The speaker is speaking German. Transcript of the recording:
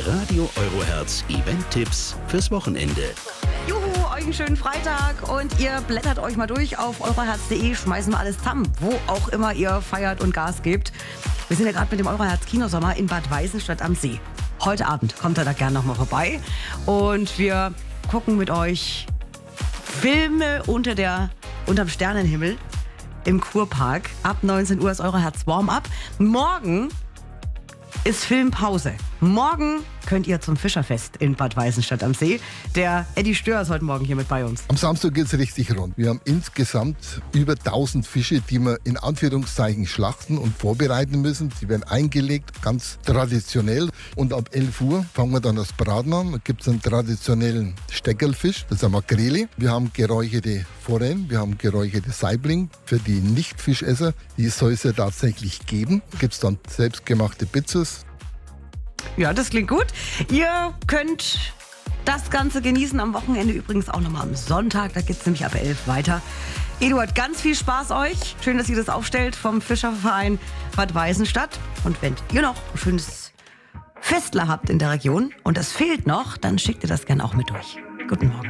Radio Eurohertz Event-Tipps fürs Wochenende. Juhu, euch einen schönen Freitag und ihr blättert euch mal durch auf euroherz.de, schmeißen wir alles zusammen, wo auch immer ihr feiert und Gas gebt. Wir sind ja gerade mit dem Euroherz Kinosommer in Bad Weißenstadt am See. Heute Abend kommt ihr da gerne nochmal vorbei und wir gucken mit euch Filme unterm Sternenhimmel im Kurpark. Ab 19 Uhr ist Euroherz Warm-up. Morgen ist Filmpause. Morgen könnt ihr zum Fischerfest in Bad Weißenstadt am See. Der Eddie Stör ist heute Morgen hier mit bei uns. Am Samstag geht es richtig rund. Wir haben insgesamt über 1000 Fische, die wir in Anführungszeichen schlachten und vorbereiten müssen. Sie werden eingelegt, ganz traditionell. Und ab 11 Uhr fangen wir dann das Braten an. Da gibt es einen traditionellen Steckerlfisch, das ist eine Makrele. Wir haben geräucherte Forellen, wir haben geräucherte Saibling. Für die Nicht-Fischesser, die soll es ja tatsächlich geben. Gibt es dann selbstgemachte Pizzas. Ja, das klingt gut. Ihr könnt das Ganze genießen am Wochenende, übrigens auch nochmal am Sonntag. Da geht es nämlich ab 11 weiter. Eduard, ganz viel Spaß euch. Schön, dass ihr das aufstellt vom Fischerverein Bad Weißenstadt. Und wenn ihr noch ein schönes Festler habt in der Region und das fehlt noch, dann schickt ihr das gerne auch mit durch. Guten Morgen.